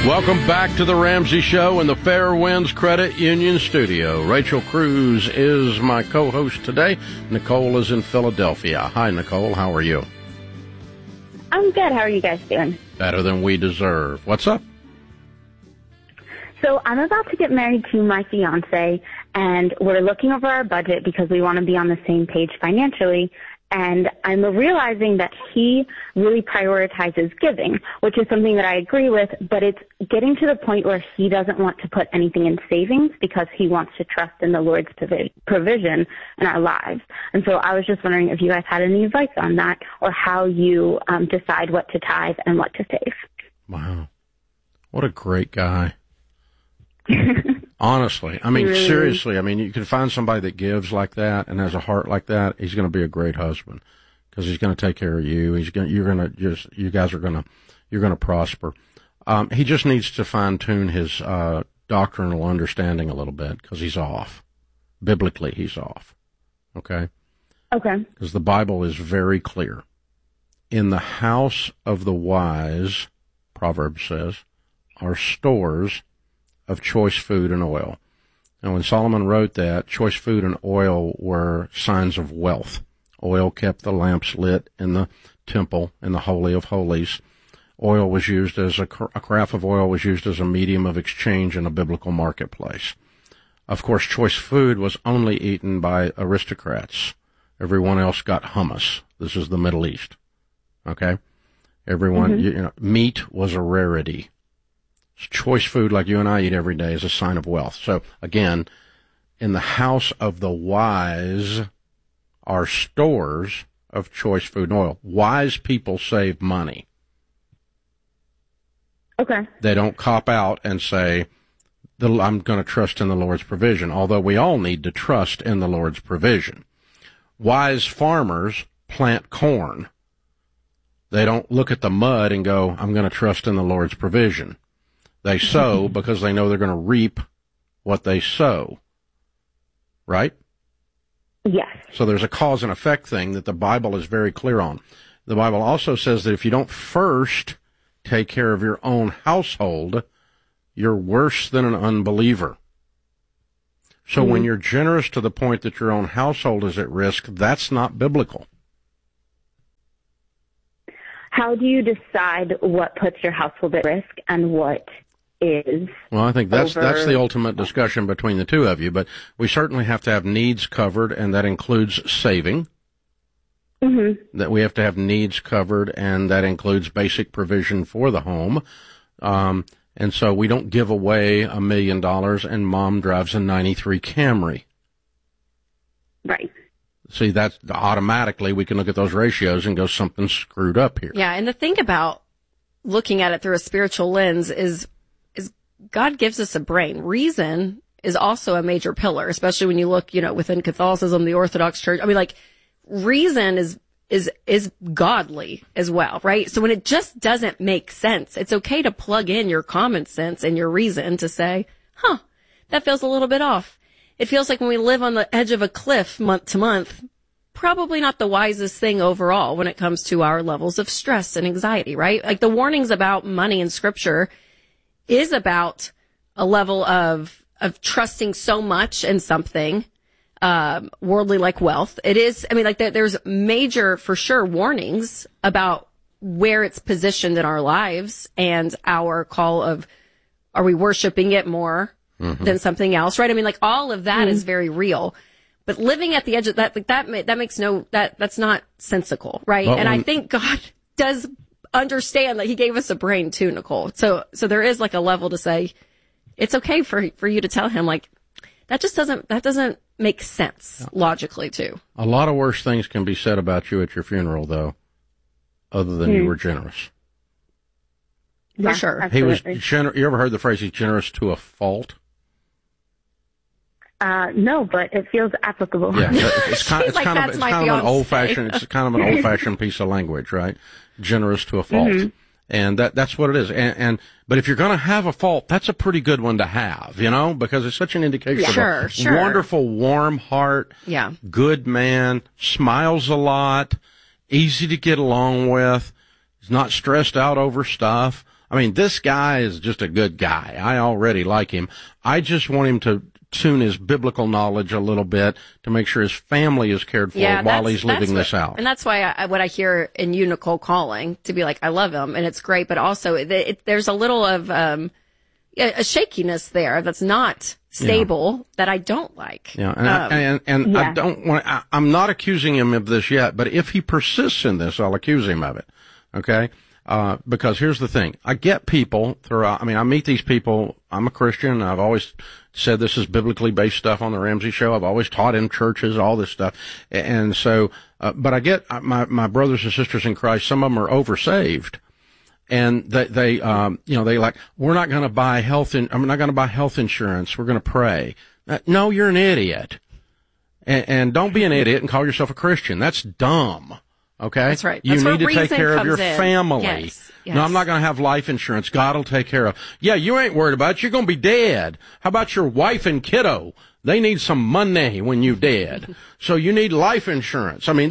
Welcome back to the Ramsey Show in the Fair Winds Credit Union studio. Rachel Cruz is my co-host today. Nicole is in Philadelphia. Hi, Nicole. How are you? I'm good. How are you guys doing? Better than we deserve. What's up? So I'm about to get married to my fiance, and we're looking over our budget because we want to be on the same page financially. And I'm realizing that he really prioritizes giving, which is something that I agree with, but it's getting to the point where he doesn't want to put anything in savings because he wants to trust in the Lord's provision in our lives. And so I was just wondering if you guys had any advice on that, or how you decide what to tithe and what to save. Wow. What a great guy. Honestly, I mean, really seriously, I mean, you can find somebody that gives like that and has a heart like that. He's going to be a great husband because he's going to take care of you. You guys are going to prosper. He just needs to fine tune his doctrinal understanding a little bit because he's off. Biblically, he's off. Okay? Okay. Because the Bible is very clear. In the house of the wise, Proverbs says, are stores of choice food and oil. And when Solomon wrote that, choice food and oil were signs of wealth. Oil kept the lamps lit in the temple, in the Holy of Holies. Oil was used as a carafe of oil was used as a medium of exchange in a biblical marketplace. Of course, choice food was only eaten by aristocrats. Everyone else got hummus. This is the Middle East. Okay? Everyone, meat was a rarity. Choice food like you and I eat every day is a sign of wealth. So, again, in the house of the wise are stores of choice food and oil. Wise people save money. Okay. They don't cop out and say, I'm going to trust in the Lord's provision, although we all need to trust in the Lord's provision. Wise farmers plant corn. They don't look at the mud and go, I'm going to trust in the Lord's provision. They sow because they know they're going to reap what they sow. Right? Yes. So there's a cause and effect thing that the Bible is very clear on. The Bible also says that if you don't first take care of your own household, you're worse than an unbeliever. So when you're generous to the point that your own household is at risk, that's not biblical. How do you decide what puts your household at risk and what is? Well, I think that's the ultimate discussion between the two of you, but we certainly have to have needs covered, and that includes saving. Mm-hmm. That we have to have needs covered, and that includes basic provision for the home. And so we don't give away $1 million and mom drives a 93 Camry. Right. See, that's automatically we can look at those ratios and go, something's screwed up here. Yeah, and the thing about looking at it through a spiritual lens is God gives us a brain. Reason is also a major pillar, especially when you look, within Catholicism, the Orthodox Church. I mean, like, reason is godly as well, right? So when it just doesn't make sense, it's okay to plug in your common sense and your reason to say, that feels a little bit off. It feels like when we live on the edge of a cliff month to month, probably not the wisest thing overall when it comes to our levels of stress and anxiety, right? Like the warnings about money in Scripture is about a level of trusting so much in something, worldly like wealth. It is, there's major, for sure, warnings about where it's positioned in our lives and our call of, are we worshiping it more than something else, right? I mean, like all of that is very real, but living at the edge of that, like that makes that's not sensical, right? And I think God does understand that he gave us a brain too, Nicole. So there is like a level to say, it's okay for you to tell him like, that doesn't make sense logically too. A lot of worse things can be said about you at your funeral though, other than you were generous. For sure. Absolutely. He was generous. You ever heard the phrase, he's generous to a fault? No, but it feels applicable. Yeah, it's kind of an old fashioned piece of language, right? Generous to a fault. And that's what it is. But if you're going to have a fault, that's a pretty good one to have, because it's such an indication of a wonderful, warm heart, good man, smiles a lot, easy to get along with, is not stressed out over stuff. I mean, this guy is just a good guy. I already like him. I just want him to tune his biblical knowledge a little bit to make sure his family is cared for while he's living this out. And that's why what I hear in you, Nicole, calling to be like, I love him and it's great, but also there's a little of a shakiness there that's not stable that I don't like. Yeah, and I don't want. I'm not accusing him of this yet, but if he persists in this, I'll accuse him of it. Okay. Because here's the thing. I get people throughout, I meet these people. I'm a Christian. I've always said this is biblically based stuff on the Ramsey Show. I've always taught in churches, all this stuff. And so, but I get my brothers and sisters in Christ, some of them are oversaved. And they like, we're not going to buy I'm not going to buy health insurance. We're going to pray. No, you're an idiot. And don't be an idiot and call yourself a Christian. That's dumb. Okay? That's right. You That's need to take care of your family. Yes. No, I'm not going to have life insurance. God will take care of. Yeah, you ain't worried about it. You're going to be dead. How about your wife and kiddo? They need some money when you're dead. So you need life insurance. I mean,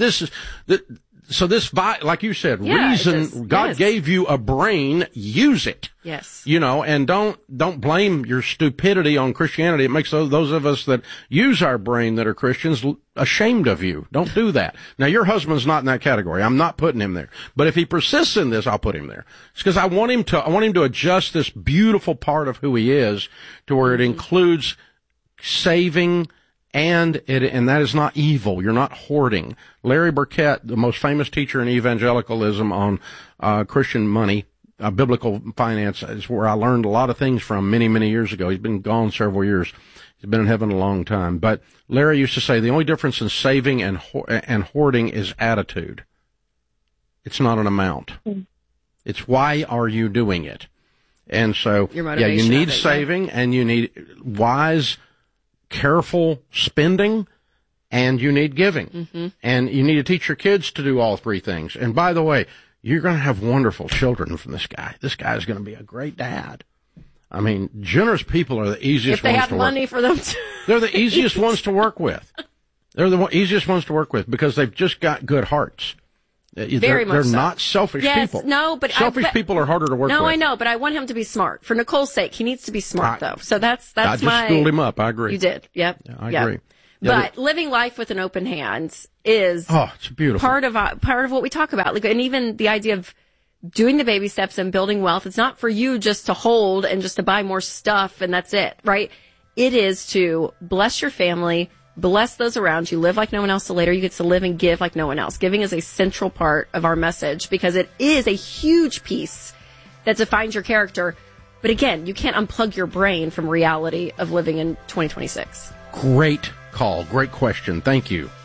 like you said, reason, God gave you a brain, use it. Yes. And don't blame your stupidity on Christianity. It makes those of us that use our brain that are Christians ashamed of you. Don't do that. Now, your husband's not in that category. I'm not putting him there. But if he persists in this, I'll put him there. It's because I want him to adjust this beautiful part of who he is to where it includes saving, and that is not evil. You're not hoarding. Larry Burkett, the most famous teacher in evangelicalism on Christian money, biblical finance, is where I learned a lot of things from many, many years ago. He's been gone several years. He's been in heaven a long time. But Larry used to say the only difference in saving and hoarding is attitude. It's not an amount. It's why are you doing it? And so, you need saving and you need wise, careful spending, and you need giving. Mm-hmm. And you need to teach your kids to do all three things. And by the way, you're going to have wonderful children from this guy. This guy is going to be a great dad. I mean, generous people are the easiest ones to work with. If they have money for them to. They're the easiest ones to work with. They're the easiest ones to work with because they've just got good hearts. They're not selfish people. No, but selfish people are harder to work with. No, I know, but I want him to be smart. For Nicole's sake, he needs to be smart, though. So that's I just schooled him up. I agree. You did. Yep. Yeah, I agree. But living life with an open hand is it's beautiful. part of what we talk about. Like, and even the idea of doing the baby steps and building wealth. It's not for you just to hold and just to buy more stuff and that's it, right? It is to bless your family, bless those around you, live like no one else, so later you get to live and give like no one else. Giving is a central part of our message because it is a huge piece that defines your character. But again, you can't unplug your brain from reality of living in 2026. Great call. Great question. Thank you.